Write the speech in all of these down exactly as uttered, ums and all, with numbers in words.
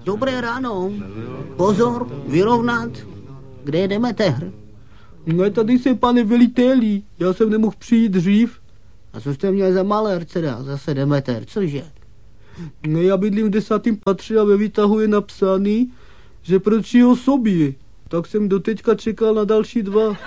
Dobré ráno. Pozor, vyrovnat. Kde je Demeter? No tady jsem, pane veliteli. Já jsem nemohl přijít dřív. A co jste měl za malér, teda? Zase Demeter, cože? No já bydlím v desátém patře a ve výtahu je napsaný, že proč jeho sobě. Tak jsem doteďka čekal na další dva.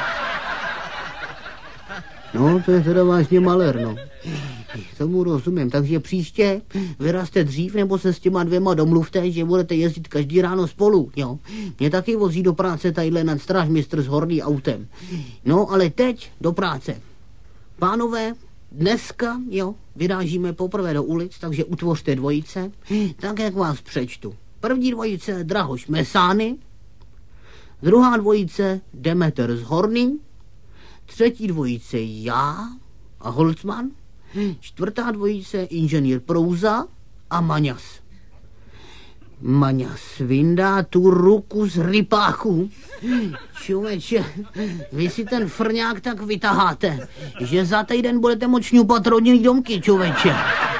No, to je teda vážně malér, no. Tomu rozumím, takže příště vyrazte dřív, nebo se s těma dvěma domluvte, že budete jezdit každý ráno spolu, jo. Mě taky vozí do práce tadyhle nad strážmistr s horný autem. No, ale teď do práce. Pánové, dneska, jo, vyrážíme poprvé do ulic, takže utvořte dvojice, tak jak vás přečtu. První dvojice Drahoš Mesány, druhá dvojice Demeter s Horným, třetí dvojice já a Holcman, čtvrtá dvojice inženýr Prouza a Maňas. Maňas vyndá tu ruku z rypáku. Čověče, vy si ten frňák tak vytaháte, že za týden budete moct šňupat rodinný domky, čověče.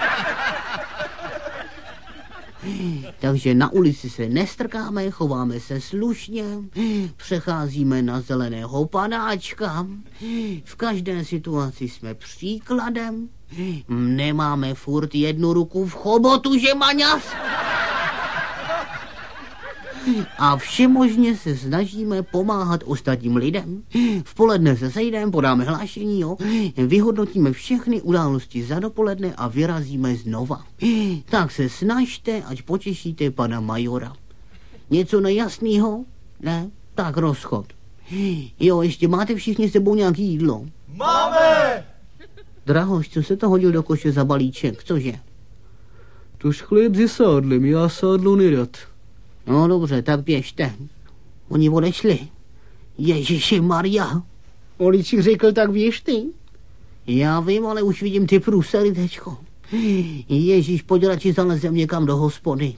Takže na ulici se nestrkáme, chováme se slušně, přecházíme na zeleného panáčka, v každé situaci jsme příkladem, nemáme furt jednu ruku v chobotu, že Maňas? A všemožně se snažíme pomáhat ostatním lidem. V poledne se sejdeme, podáme hlášení, jo? Vyhodnotíme všechny události za dopoledne a vyrazíme znova. Tak se snažte, ať potěšíte pana majora. Něco nejasného? Ne? Tak rozchod. Jo, ještě máte všichni s sebou nějaký jídlo? Máme! Drahoš, co se to hodil do koše za balíček, cože? Tož chléb se sádlem, já sádlo nerad. No dobře, tak běžte. Oni odešli. Ježiši Maria. Olíček řekl, tak běž ty. Já vím, ale už vidím ty průsery, tečko. Ježíš, pojď radši zalezem někam do hospody.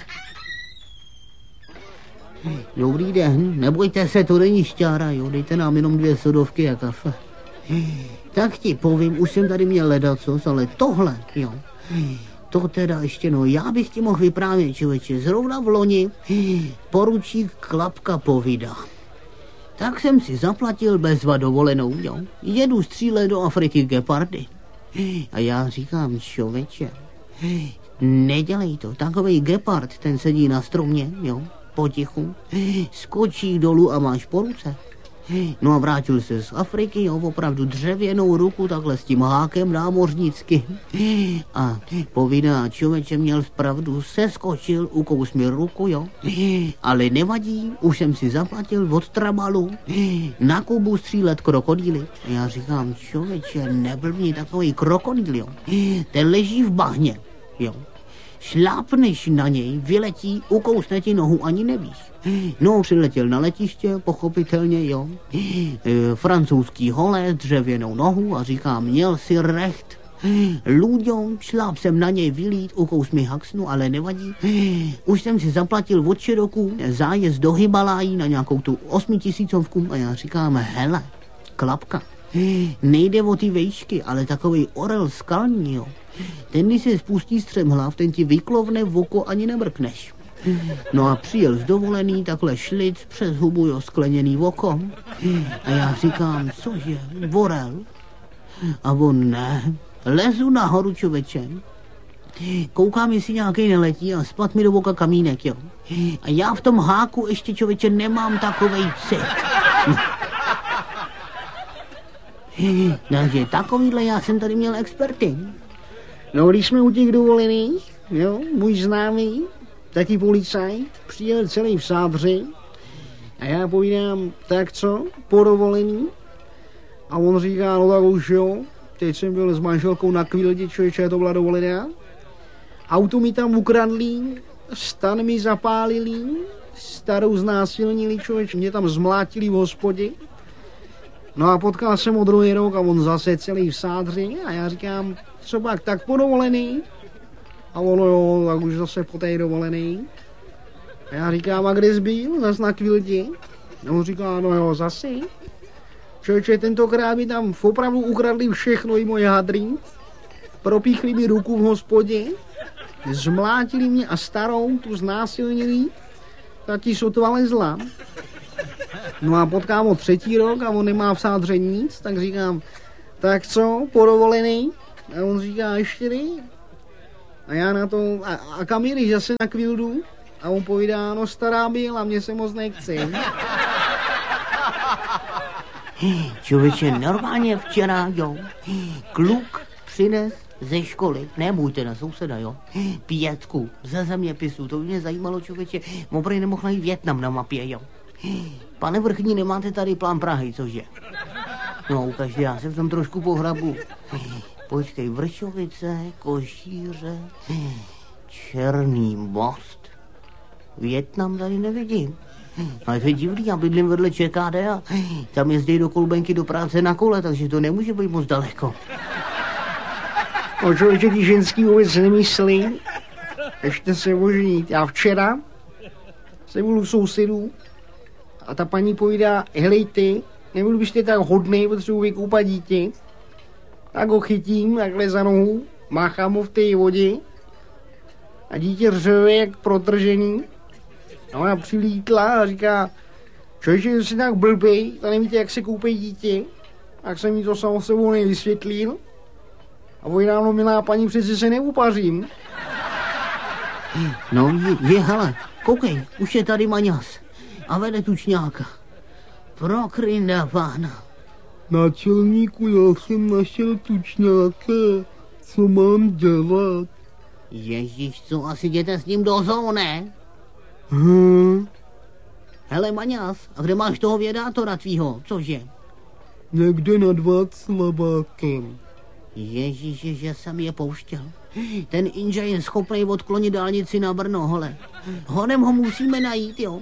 Dobrý den, nebojte se, to není šťára, jo, dejte nám jenom dvě sodovky a kafe. Tak ti povím, už jsem tady měl ledacos, ale tohle, jo. To teda ještě, no, já bych ti mohl vyprávět, člověče, zrovna v loni poručík Klapka povídá. Tak jsem si zaplatil bezva dovolenou, jo. Jedu střílet do Afriky gepardy. A já říkám, člověče, nedělej to, takovej gepard, ten sedí na stromě, jo, potichu, skočí dolů a máš po ruce. No a vrátil se z Afriky, jo, opravdu dřevěnou ruku, takhle s tím hákem námořnicky. A povídá, člověče, měl pravdu, seskočil, ukous mi ruku, jo. Ale nevadí, už jsem si zaplatil od Trabalu na Kubu střílet krokodýly. Já říkám, člověče, neblbni, takový krokodýl, jo. Ten leží v bahně, jo. Šlápneš na něj, vyletí, ukousne ti nohu, ani nevíš. No, přiletěl na letiště, pochopitelně, jo. E, francouzský holé, dřevěnou nohu a říká, měl si recht. Lůďom, šláp jsem na něj vylít, ukous mi haxnu, ale nevadí. Už jsem si zaplatil od Široku zájezd do Himalají na nějakou tu osmitisícovku a já říkám, hele, Klapka, nejde o ty vejšky, ale takovej orel skalní, jo. Ten, když se spustí střemhlav, ten ti vyklovne v oko, ani nemrkneš. No a přijel z dovolený, takhle šlic přes hubu, jo, skleněný oko. A já říkám, cože, orel? A on ne, lezu nahoru, člověče. Koukám, jestli nějaký neletí a spad mi do oka kamínek, jo. A já v tom háku ještě, člověče, nemám takovej cit. Takže takovýhle já jsem tady měl experty. No, když jsme u těch dovolených, jo, můj známý, taky policajt, přijel celý v sádři a já povídám, tak co, po dovolení? A on říká, no tak už jo, teď jsem byl s manželkou na Kvildě, člověče, to byla dovolená. Auto mi tam ukradli, stan mi zapálili, starou znásilnili, člověče, mě tam zmlátili v hospodě. No a potkal jsem ho druhý rok a on zase celý v sádři a já říkám, co pak, tak po dovolený? A ono jo, tak už zase po té dovolený. A já říkám, a kde jsi byl? Zas na Kvildě? A on říká, no jo, zase. Člověče, tentokrát mi tam opravdu ukradli všechno i moje hadry. Propíchli mi ruku v hospodě. Zmlátili mě a starou, tu znásilnili, tak ti sotva lezla. No a potkám ho třetí rok a on nemá v sádře nic, tak říkám, tak co, podovolený? A on říká, ještě ne. A já na to, a, a kam jdeš, zase na kvildu? A on povídá, no stará byla, mě se moc nechce. Člověče, normálně včera, jo, kluk přines ze školy, nebojte na souseda, jo, pětku ze zeměpisu, to by mě zajímalo, člověče, opravdu nemohl najít Vietnam na mapě, jo. Pane vrchní, nemáte tady plán Prahy, cože? No, ukažte, já se v tom trošku pohrabu. Počkej, Vršovice, Košíře, Černý Most. Vietnam tady nevidím. Ale to je divný, já bydlím vedle ČKD a tam jezdí do Kolbenky do práce na kole, takže to nemůže být moc daleko. No člověče, ty ženský vůbec nemyslí, ještě se oženit. Já včera jsem byl u sousedů a ta paní povídá, helejte, nebyl byste tak hodnej, potřebuji vykoupat dítě. Tak ho chytím takhle za nohu, máchám ho v té vodě a dítě řve jak protržený. A ona přilítla a říká, člověče, jsi tak blbej, to nevíte, jak se koupí dítě. Tak jsem jí to samo sebou nevysvětlil. A povídám, no milá paní, přeci se neupařím. No, je, je, hele, koukej, už je tady Maňas a vede tučňáka. Pro krynda pána. Náčelníku, já jsem našel tučňáka, co mám dělat? Ježíš, co asi jděte s ním do zoo, ne? Hm. Hele, Maňas, a kde máš toho vědátora tvýho, cože? Někde nad Václavákem. Ježíši, že jsem je pouštěl. Ten Inže je schopný odklonit dálnici na Brno, hele. Honem ho musíme najít, jo.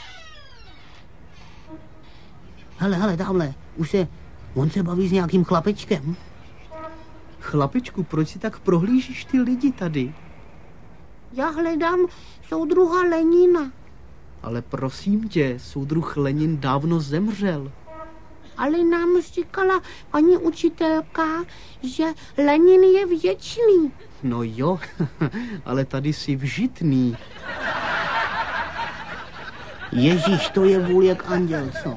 Hele, hele, tamhle, už se, on se baví s nějakým chlapečkem. Chlapečku, proč si tak prohlížíš ty lidi tady? Já hledám soudruha Lenina. Ale prosím tě, soudruh Lenin dávno zemřel. Ale nám říkala paní učitelka, že Lenin je věčný. No jo, ale tady jsi vžitný. Ježíš, to je vůl jak anděl, co?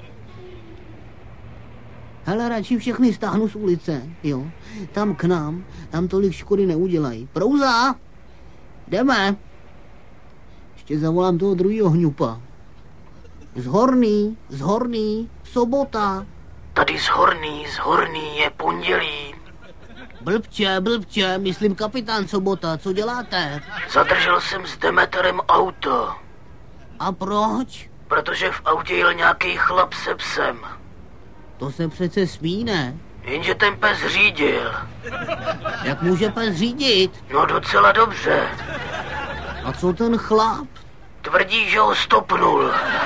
Hele, radši všechny stáhnu z ulice, jo. Tam k nám, tam tolik škody neudělají. Prouza! Jdeme! Ještě zavolám toho druhýho hňupa. Z Horný, z Horný, sobota. Tady z Horný, z Horný je pondělí. Blbče, blbče, myslím kapitán Sobota, co děláte? Zadržel jsem s Demeterem auto. A proč? Protože v autě jel nějaký chlap se psem. To se přece smí, ne? Jenže ten pes řídil. Jak může pes řídit? No docela dobře. A co ten chlap? Tvrdí, že ho stopnul.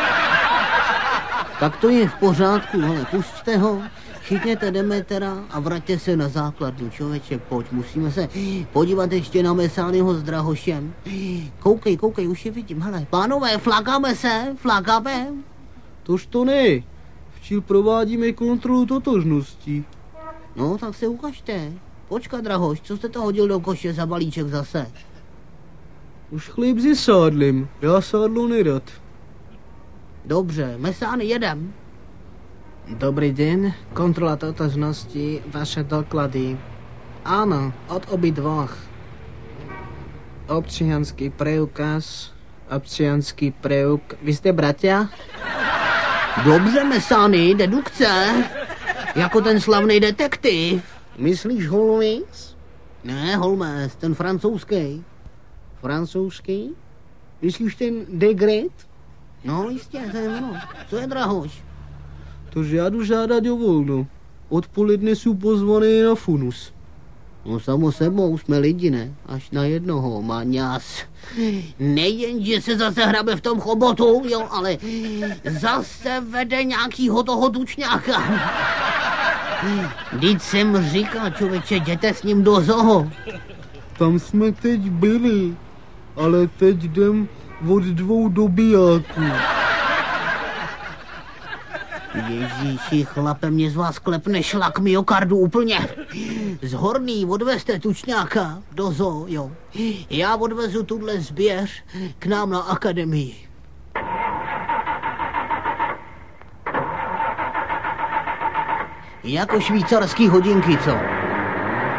Tak to je v pořádku, ale pusťte ho, chytněte Demetera a vraťte se na základnu, člověče, pojď, musíme se podívat ještě na Mesányho s Drahošem. Koukej, koukej, už je vidím, hele, pánové, flakáme se, flakáme. Tož to ne, včil provádíme kontrolu totožnosti. No, tak se ukažte. Počkat, Drahoš, co jste to hodil do koše za balíček zase? Už chléb se sádlem, já sádlo nerad. Dobře, Mesány, jedem. Dobrý den, kontrola totožnosti, vaše doklady. Ano, od obidvoch. Občianský preukaz, občianský preuk... Vy jste bratia? Dobře, Mesány, dedukce. Jako ten slavný detektiv. Myslíš Holmes? Ne, Holmes, ten francouzský. Francouzský? Myslíš ten de Gret? No, jistě, to je ono. Co je, Drahoš? Tože já jdu žádat o volno. Odpoledne jsou pozvaný na funus. No samo sebou, jsme lidi, ne? Až na jednoho, Maňas. Nejen, že se zase hrabe v tom chobotu, jo, ale zase vede nějakýho toho tučňáka. Vždyť jsem říkal, člověče, jděte s ním do zoo. Tam jsme teď byli, ale teď jdem od dvou dobijáků. Ježíši, chlape, mě z vás klepne šlak myokardu úplně. Z Horný odvezte tučňáka do zoo, jo. Já odvezu tuhle zběř k nám na akademii. Jako švýcarský hodinky, co?